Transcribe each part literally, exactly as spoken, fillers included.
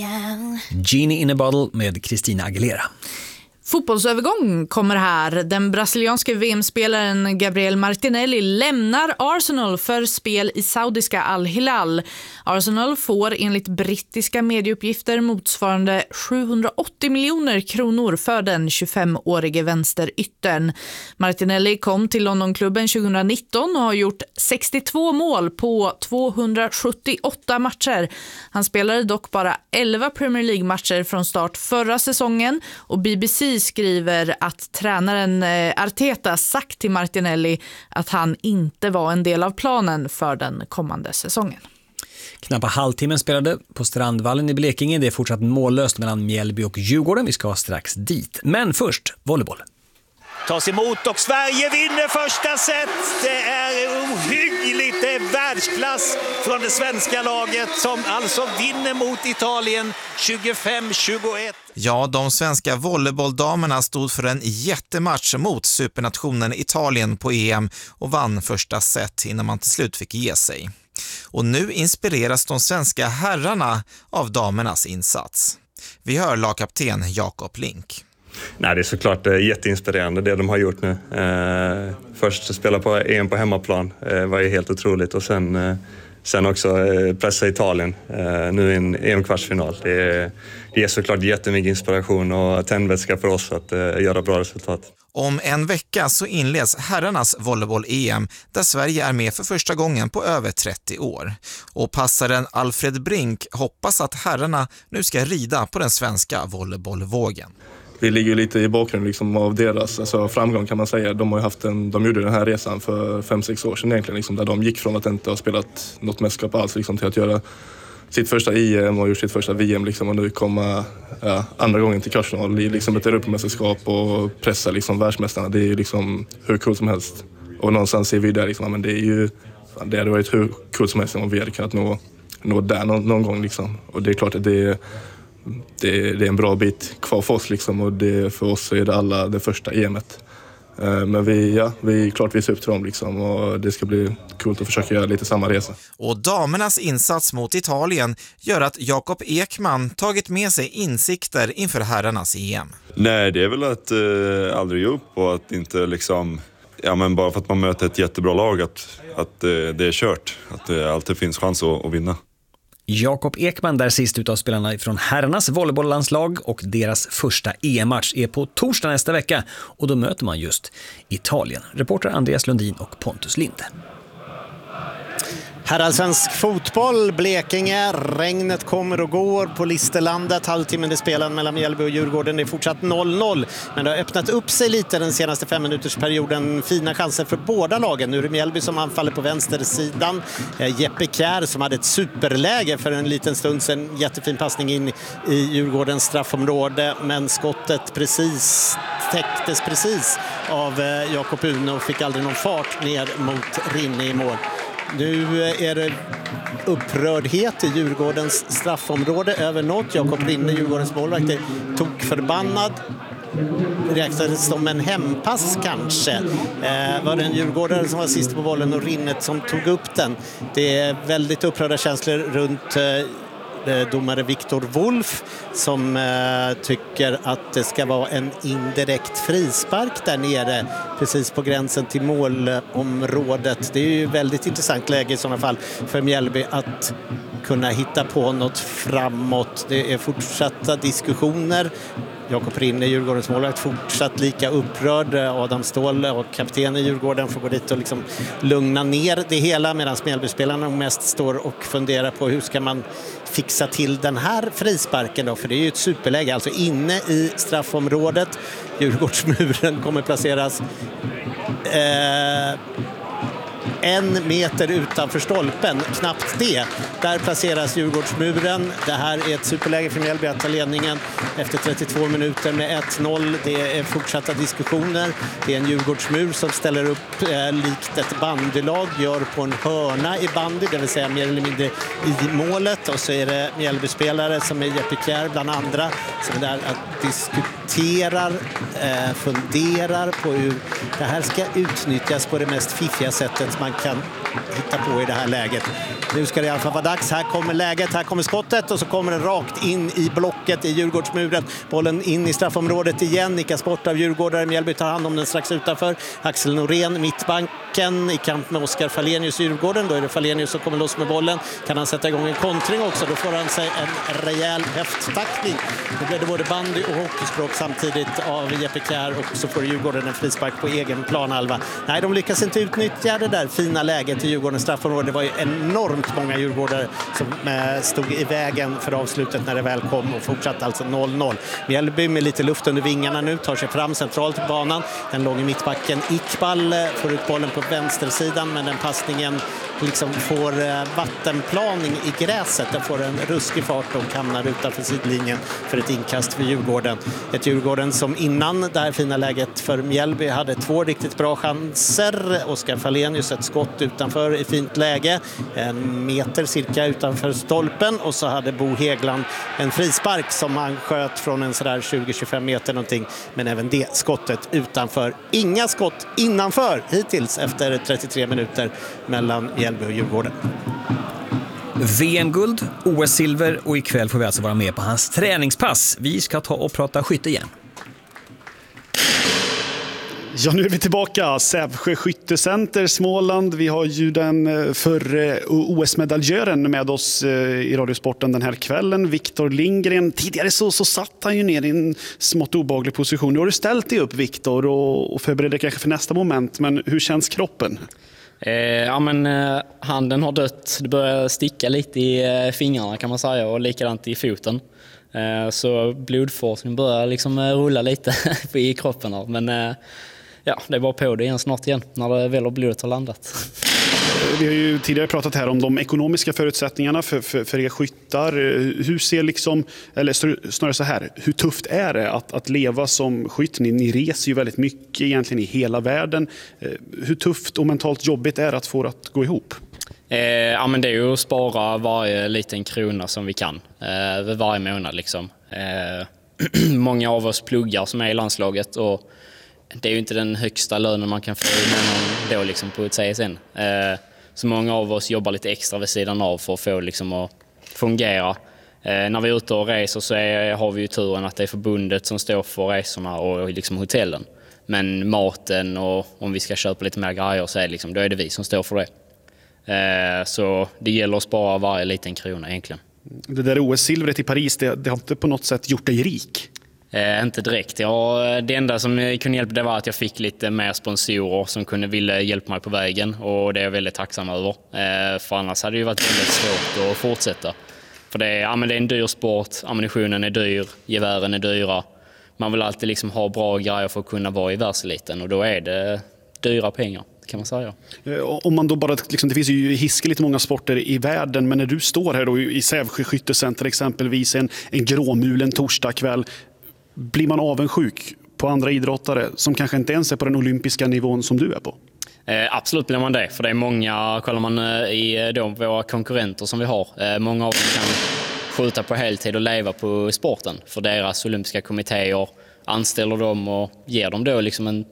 Genie in a Bottle med Christina Aguilera. Fotbollsövergång kommer här. Den brasilianske V M-spelaren Gabriel Martinelli lämnar Arsenal för spel i saudiska Al Hilal. Arsenal får enligt brittiska medieuppgifter motsvarande sjuhundraåttio miljoner kronor för den tjugofemårige vänsteryttern. Martinelli kom till Londonklubben tjugonitton och har gjort sextiotvå mål på tvåhundrasjuttioåtta matcher. Han spelade dock bara elva Premier League-matcher från start förra säsongen, och B B C skriver att tränaren Arteta sagt till Martinelli att han inte var en del av planen för den kommande säsongen. Knappt halvtimmen spelade på Strandvallen i Blekinge. Det är fortsatt mållöst mellan Mjällby och Djurgården. Vi ska strax dit. Men först, volleyboll. Tas emot och Sverige vinner första set. Det är ohyggligt, det är världsklass från det svenska laget som alltså vinner mot Italien tjugofem tjugoett. Ja, de svenska volleybolldamerna stod för en jättematch mot supernationen Italien på E M och vann första set innan man till slut fick ge sig. Och nu inspireras de svenska herrarna av damernas insats. Vi hör lagkapten Jakob Link. Nej, det är såklart jätteinspirerande det de har gjort nu. Eh, först spela på E M på hemmaplan eh, var ju helt otroligt, och sen, eh, sen också eh, pressa Italien eh, nu i en E M-kvartsfinal. Det, är, det är såklart jättemycket inspiration och tändvätska för oss att eh, göra bra resultat. Om en vecka så inleds herrarnas volleyboll-E M där Sverige är med för första gången på över trettio år. Och passaren Alfred Brink hoppas att herrarna nu ska rida på den svenska volleybollvågen. Vi ligger lite i bakgrunden liksom av deras alltså framgång, kan man säga. De har ju haft en, de gjorde den här resan för fem sex år sedan egentligen, liksom, där de gick från att inte ha spelat något mästerskap alls liksom, till att göra sitt första E M och gjort sitt första V M liksom, och nu komma ja, andra gången till kvartsfinal i liksom ett Europamästerskap och pressa liksom världsmästarna. Det är ju liksom hur kul som helst. Och någonstans ser vi där liksom, men det är ju fan, det hade varit hur kul som helst om vi hade kunnat nå, nå där någon, någon gång liksom. Och det är klart att det är Det, det är en bra bit kvar för oss liksom, och det, för oss är det alla det första E M:et. Men vi, ja, vi klart vi ser upp till dem liksom, och det ska bli kul att försöka göra lite samma resa. Och damernas insats mot Italien gör att Jakob Ekman tagit med sig insikter inför herrarnas E M. Nej, det är väl att eh, aldrig ge upp och att inte liksom, ja men bara för att man möter ett jättebra lag att, att eh, det är kört. Att det alltid finns chans att, att vinna. Jakob Ekman där sist ut av spelarna från herrarnas volleybolllandslag, och deras första E M-match är på torsdag nästa vecka, och då möter man just Italien. Reporter Andreas Lundin och Pontus Linde. Herrallsvensk fotboll, Blekinge, regnet kommer och går på Listerlandet. Halvtimmen i spelen mellan Mjällby och Djurgården är fortsatt noll noll. Men det har öppnat upp sig lite den senaste femminutersperioden. Fina chanser för båda lagen. Nu är det Mjällby som anfaller på vänstersidan. Jeppe Kjär som hade ett superläge för en liten stund sedan. Jättefin passning in i Djurgårdens straffområde. Men skottet precis täcktes precis av Jakob Une och fick aldrig någon fart ner mot Rinne i mål. Nu är det upprördhet i Djurgårdens straffområde över något. Jakob Rinne, Djurgårdens målvakt, tog förbannad. Räknades som en hempass kanske. Eh, var det en djurgårdare som var sist på bollen och Rinnet som tog upp den. Det är väldigt upprörda känslor runt eh, domare Viktor Wolf som eh, tycker att det ska vara en indirekt frispark där nere precis på gränsen till målområdet. Det är ju väldigt intressant läge i sådana fall för Mjällby att kunna hitta på något framåt. Det är fortsatta diskussioner. Jakob Rinne, Djurgårdens målvakt, fortsatt lika upprörd. Adam Ståhl och kapten i Djurgården får gå dit och liksom lugna ner det hela, medan Mjällbyspelarna mest står och funderar på hur ska man fixa till den här frisparken då, för det är ju ett superläge, alltså inne i straffområdet. Djurgårdsmuren kommer placeras eh, en meter utanför stolpen, knappt det. Där placeras Djurgårdsmuren. Det här är ett superläge för Mjällby att ta ledningen efter trettiotvå minuter med ett noll. Det är fortsatta diskussioner. Det är en Djurgårdsmur som ställer upp eh, likt ett bandylag, gör på en hörna i bandy, det vill säga mer eller mindre i målet. Och så är det Mjällby-spelare som är Jeppe Kjär bland andra som är där att diskuterar, eh, funderar på hur det här ska utnyttjas på det mest fiffiga sättet man kan hitta på i det här läget. Nu ska det i alla fall vara dags. Här kommer läget, här kommer skottet och så kommer den rakt in i blocket i Djurgårdsmuren. Bollen in i straffområdet igen. Nickas bort av Djurgårdare. Mjällby tar hand om den strax utanför. Axel Norén, mittbanken i kamp med Oskar Falenius i Djurgården. Då är det Falenius som kommer loss med bollen. Kan han sätta igång en kontring också? Då får han sig en rejäl häfttackning. Då blir det både bandy och hockeyspråk samtidigt av Jeppe Kjär och så får Djurgården en frispark på egen planhalva. Nej, de lyckas inte utnyttja det där fina läget i Djurgårdens straffområde. Det var ju enormt många djurgårdare som stod i vägen för avslutet när det väl kom och fortsatte alltså noll noll. Mjällby med lite luft under vingarna nu tar sig fram centralt i banan. Den låg i mittbacken Iqbal får ut bollen på vänstersidan men den passningen liksom får vattenplaning i gräset. Den får en ruskig fart och hamnar utanför sidlinjen för ett inkast för Djurgården. Ett Djurgården som innan det här fina läget för Mjällby hade två riktigt bra chanser. Oskar Falenius ett skott utanför i fint läge. En meter cirka utanför stolpen och så hade Bo Hegland en frispark som han sköt från en sådär tjugo till tjugofem meter någonting. Men även det skottet utanför. Inga skott innanför hittills efter trettiotre minuter mellan Mjällby och Djurgården. V M-guld, O S-silver och ikväll får vi alltså vara med på hans träningspass. Vi ska ta och prata skytte igen. Ja, nu är vi tillbaka. Sävsjö skyttecenter, Småland. Vi har ju den förre O S-medaljören med oss i Radiosporten den här kvällen. Viktor Lindgren. Tidigare så, så satt han ju ner i en smått obehaglig position. Nu har du ställt dig upp, Viktor, och, och förbereder kanske för nästa moment. Men hur känns kroppen? Eh, ja, men eh, handen har dött. Det börjar sticka lite i eh, fingrarna kan man säga och likadant i foten. Eh, så blodforsen börjar liksom eh, rulla lite i kroppen här. Men eh, ja, det är bara på det igen snart igen när det väl har blodet har landat. Vi har ju tidigare pratat här om de ekonomiska förutsättningarna för, för, för er skyttar. Hur ser liksom, eller snarare så här, hur tufft är det att, att leva som skytt? Ni, ni reser ju väldigt mycket egentligen i hela världen. Hur tufft och mentalt jobbigt är det att få det att gå ihop? Eh, ja, men det är ju att spara varje liten krona som vi kan eh, varje månad liksom. Eh, många av oss pluggar som är i landslaget och det är ju inte den högsta lönen man kan få med någon då liksom på ett C S N. Eh, så många av oss jobbar lite extra vid sidan av för att få liksom att fungera. Eh, när vi är ute och reser så är, har vi ju turen att det är förbundet som står för resorna och liksom hotellen. Men maten och om vi ska köpa lite mer grejer så är det, liksom, då är det vi som står för det. Eh, så det gäller att spara varje liten krona egentligen. Det där O S-silvret i Paris, det, det har inte på något sätt gjort dig rik? Eh, inte direkt. Jag, det enda som kunde hjälpa det var att jag fick lite mer sponsorer som kunde vilja hjälpa mig på vägen och det är jag väldigt tacksam över. Eh, för annars hade det ju varit väldigt svårt att fortsätta. För det är, ja, men det är en dyr sport, ammunitionen är dyr, gevären är dyra. Man vill alltid liksom ha bra grejer för att kunna vara i världseliten och då är det dyra pengar. Kan man säga. Om man då bara, liksom, det finns ju hiskeligt många sporter i världen, men när du står här då i Sävsjö skyttecenter exempelvis en, en gråmulen torsdagkväll, blir man avundsjuk på andra idrottare som kanske inte ens är på den olympiska nivån som du är på? Eh, absolut blir man det, för det är många, kollar man i de, våra konkurrenter som vi har, eh, många av dem kan skjuta på heltid och leva på sporten, för deras olympiska kommittéer anställer dem och ger dem då liksom en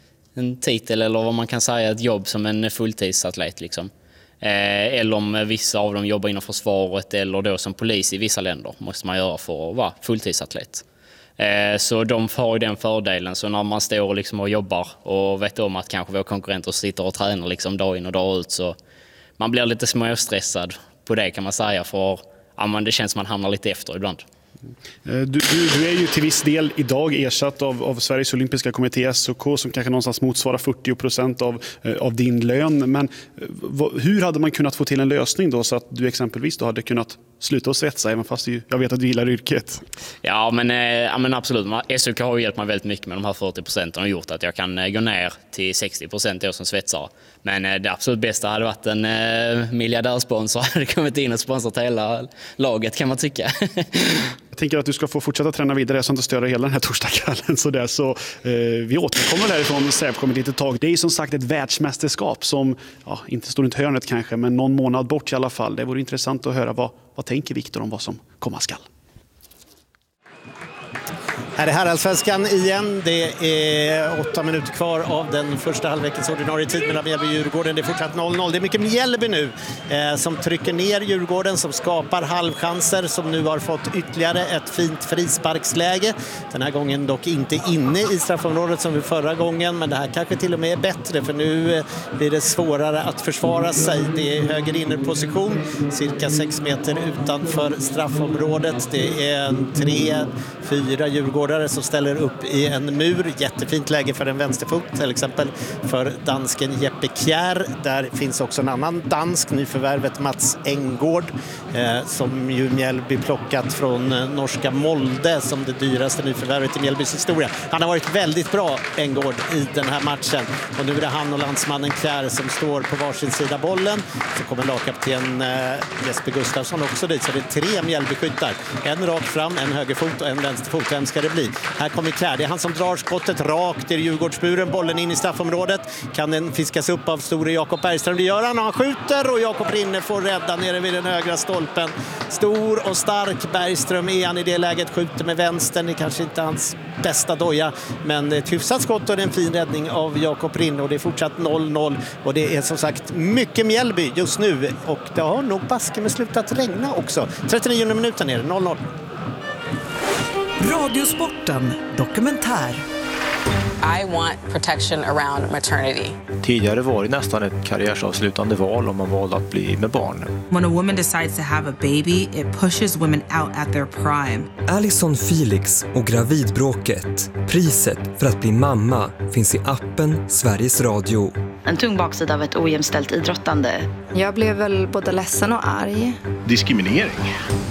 en titel eller vad man kan säga, ett jobb som en fulltidsatlet liksom. Eh, eller om vissa av dem jobbar inom försvaret eller då som polis i vissa länder måste man göra för att vara fulltidsatlet. Eh, så de har ju den fördelen, så när man står liksom och jobbar och vet om att kanske våra konkurrenter sitter och tränar liksom dag in och dag ut, så man blir lite småstressad på det kan man säga, för ja, man, det känns som man hamnar lite efter ibland. Du, du, du är ju till viss del idag ersatt av, av Sveriges olympiska kommitté S O K som kanske någonstans motsvarar fyrtio procent av, av din lön. Men vad, hur hade man kunnat få till en lösning då så att du exempelvis då hade kunnat sluta att svetsa även fast jag vet att du gillar yrket? Ja men, ja, men absolut. S O K har hjälpt mig väldigt mycket med de här fyrtio procenten och gjort att jag kan gå ner till sextio procent då som svetsare. Men det absolut bästa hade varit en eh, miljardärsponsor hade kommit in och sponsrat hela laget kan man tycka. Jag tänker att du ska få fortsätta träna vidare så inte störa hela den här torsdagskvällen. Så, där. så eh, vi återkommer därifrån Sävsjö ett litet tag. Det är ju som sagt ett världsmästerskap som ja, inte står runt hörnet kanske, men någon månad bort i alla fall. Det vore intressant att höra vad, vad tänker Viktor om vad som komma skall. Här är Herrallsvenskan igen. Det är åtta minuter kvar av den första halvveckans ordinarie tid mellan Mjällby och Djurgården. Det är fortsatt noll noll. Det är mycket Mjällby nu eh, som trycker ner Djurgården, som skapar halvchanser, som nu har fått ytterligare ett fint frisparksläge. Den här gången dock inte inne i straffområdet som vid förra gången, men det här kanske till och med är bättre, för nu eh, blir det svårare att försvara sig. Det är höger innerposition, cirka sex meter utanför straffområdet. Det är en tre, fyra Djurgårdare som ställer upp i en mur. Jättefint läge för en vänsterfot, till exempel för dansken Jeppe Kjær. Där finns också en annan dansk, nyförvärvet Mats Engård, eh, som ju Mjällby plockat från eh, norska Molde som det dyraste nyförvärvet i Mjällbys historia. Han har varit väldigt bra, Engård, i den här matchen. Och nu är det han och landsmannen Kjær som står på varsin sida bollen. Så kommer lagkapten eh, Jesper Gustafsson också dit. Så det är tre Mjällby-skyttar. En rakt fram, en högerfot och en vänsterfot. Vem ska det bli? Här kommer Kjær. Det är han som drar skottet rakt i Djurgårdsburen. Bollen in i straffområdet. Kan den fiskas upp av store Jakob Bergström? Det gör han. Han skjuter och Jakob Rinne får rädda nere vid den högra stolpen. Stor och stark Bergström är han i det läget. Skjuter med vänstern. Det är kanske inte hans bästa doja, men det är ett hyfsat skott och det är en fin räddning av Jakob Rinne, och det är fortsatt noll noll. Och det är som sagt mycket Mjällby just nu, och det har nog baske med slutat regna också. trettionionde minuten är det noll noll. Radiosporten dokumentär. I want protection around maternity. Tidigare var det nästan ett karriärsavslutande val om man valde att bli med barn. When a woman decides to have a baby, it pushes women out at their prime. Alison Felix och gravidbråket. Priset för att bli mamma finns i appen Sveriges Radio. En tung baksida av ett ojämställt idrottande. Jag blev väl både ledsen och arg. Diskriminering.